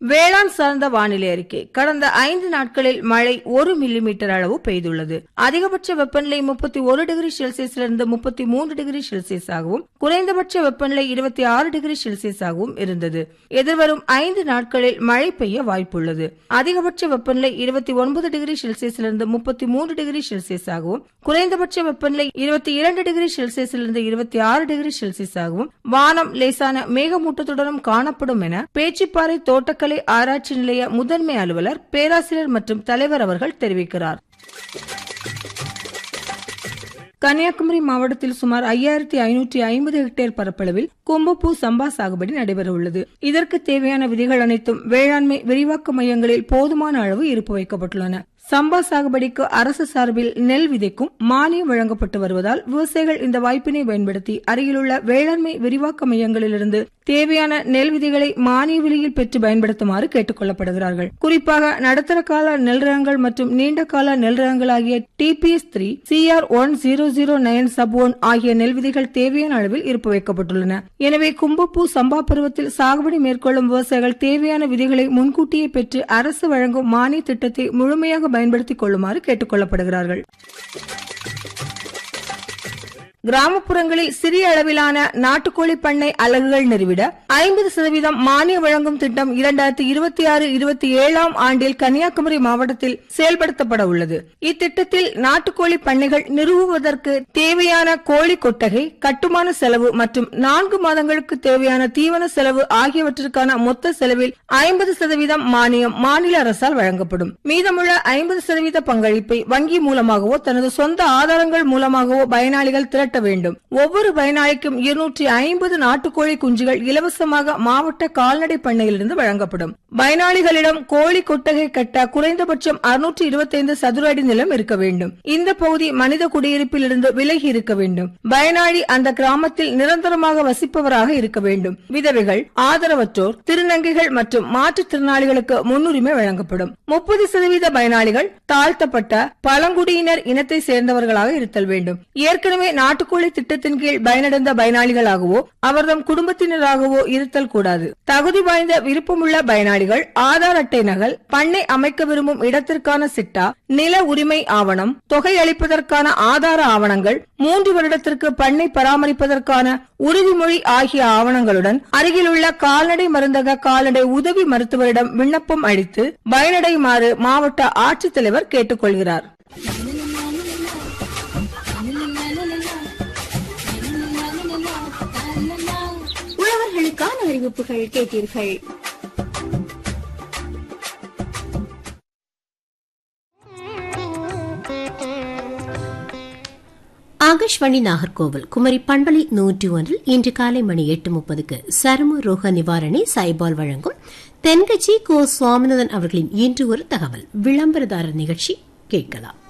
வேளாண் சார்ந்த வானிலை அறிக்கை. கடந்த 5 நாட்களில் மழை 1 மில்லிமீட்டர் அளவு பெய்துள்ளது. அதிகபட்ச வெப்பநிலை 31 டிகிரி செல்சியஸிலிருந்து 33 டிகிரி செல்சியஸாகவும் குறைந்தபட்ச வெப்பநிலை 26 டிகிரி செல்சியஸாகவும் இருந்தது. எதிர்வரும் 5 நாட்களில் மழை பெய்ய வாய்ப்புள்ளது. அதிகபட்ச வெப்பநிலை 29 டிகிரி செல்சியஸிலிருந்து 33 டிகிரி செல்சியஸாகவும் குறைந்தபட்ச வெப்பநிலை 22 டிகிரி செல்சியஸிலிருந்து 26 டிகிரி செல்சியஸாகவும் வானம் லேசான மேகமூட்டத்துடனும் காணப்படும் என பேச்சிப்பாறை தோட்டக்கலை ஆராய்ச்சி நிலைய முதன்மை அலுவலர், பேராசிரியர் மற்றும் தலைவர் அவர்கள் தெரிவிக்கிறார். கன்னியாகுமரி மாவட்டத்தில் சுமார் 5550 ஹெக்டேர் பரப்பளவில் கும்பப்பூ சம்பா சாகுபடி நடைபெற உள்ளது. இதற்கு தேவையான விதிகள் அனைத்தும் வேளாண்மை விரிவாக்க மையங்களில் போதுமான அளவு இருப்பு வைக்கப்பட்டுள்ளன. சம்பா சாகுபடிக்கு அரசு சார்பில் நெல் விதைக்கும் மானியம் வழங்கப்பட்டு வருவதால் விவசாயிகள் இந்த வாய்ப்பினை பயன்படுத்தி அருகிலுள்ள வேளாண்மை விரிவாக்க மையங்களிலிருந்து தேவையான நெல் விதைகளை மானிய விலையில் பெற்று பயன்படுத்துமாறு கேட்டுக் கொள்ளப்படுகிறார்கள். குறிப்பாக நடுத்தர கால நெல் ரகங்கள் மற்றும் நீண்ட கால நெல் ரகங்கள் ஆகிய TPS3, CR1009 sub1 ஆகிய நெல் விதைகள் தேவையான அளவில் இருப்பு வைக்கப்பட்டுள்ளன. எனவே கும்பப்பூ சம்பா பருவத்தில் சாகுபடி மேற்கொள்ளும் விவசாயிகள் தேவையான விதைகளை முன்கூட்டியே பெற்று அரசு வழங்கும் மானிய திட்டத்தை முழுமையாக பயன்படுத்திக் கொள்ளுமாறு கேட்டுக் கொள்ளப்படுகிறார்கள். கிராமப்புறங்களில் சிறிய அளவிலான நாட்டுக்கோழி பண்ணை அலகுகள் நிறுவிட 50% மானியம் வழங்கும் திட்டம் 2026-27 ஆண்டில் கன்னியாகுமரி மாவட்டத்தில் செயல்படுத்தப்பட உள்ளது. இத்திட்டத்தில் நாட்டுக்கோழி பண்ணைகள் நிறுவுவதற்கு தேவையான கோழி கொட்டகை, கட்டுமான செலவு மற்றும் 4 மாதங்களுக்கு தேவையான தீவன செலவு ஆகியவற்றிற்கான மொத்த செலவில் 50% மானியம் மாநில அரசால் வழங்கப்படும். மீதமுள்ள 50% பங்களிப்பை வங்கி மூலமாகவோ தனது சொந்த ஆதாரங்கள் மூலமாகவோ பயனாளிகள் திரட்ட வேண்டும். ஒவ்வொரு பயனாளிக்கும் 250 நாட்டுக்கோழி குஞ்சுகள் இலவசமாக மாவட்ட கால்நடை பண்ணையிலிருந்து வழங்கப்படும். பயனாளிகளிடம் கோழி கொட்டகை கட்ட குறைந்தபட்சம் 625 சதுர அடி நிலம் இருக்க வேண்டும். இந்த பகுதி மனித குடியிருப்பில் இருந்து விலகி இருக்க வேண்டும். பயனாளி அந்த கிராமத்தில் நிரந்தரமாக வசிப்பவராக இருக்க வேண்டும். விதவைகள், ஆதரவற்றோர், திருநங்கைகள் மற்றும் மாற்றுத்திறனாளிகளுக்கு முன்னுரிமை வழங்கப்படும். 30% பயனாளிகள் தாழ்த்தப்பட்ட பழங்குடியினர் இனத்தை சேர்ந்தவர்களாக இருத்தல் வேண்டும். ஏற்கனவே நாட்டுக்கோழி திட்டத்தின் கீழ் பயனடைந்த பயனாளிகளாகவோ அவர்தம் குடும்பத்தினராகவோ இருத்தல் கூடாது. தகுதி வாய்ந்த விருப்பமுள்ள பயனாளிகள் ஆதார் அட்டை நகல், பண்ணை அமைக்க விரும்பும் இடத்திற்கான சிட்டா, நில உரிமை ஆவணம், தொகை அளிப்பதற்கான ஆதார ஆவணங்கள், 3 வருடத்திற்கு பண்ணை பராமரிப்பதற்கான உறுதிமொழி ஆகிய ஆவணங்களுடன் அருகிலுள்ள கால்நடை மருந்தக கால்நடை உதவி மருத்துவரிடம் விண்ணப்பம் அளித்து பயனடையுமாறு மாவட்ட ஆட்சித்தலைவர் கேட்டுக்கொள்கிறார். உழவர்களுக்கான அறிவிப்புகள் கேட்டீர்கள். ஆகாஷ்வாணி நாகர்கோவில் குமரி பண்பலை 101 இன்று காலை மணி 8:30 சரும ரோக நிவாரணி சைபால் வழங்கும் தென்கட்சி கோ சுவாமிநாதன் அவர்களின் இன்று ஒரு தகவல் விளம்பரதாரர் நிகழ்ச்சி கேட்கலாம்.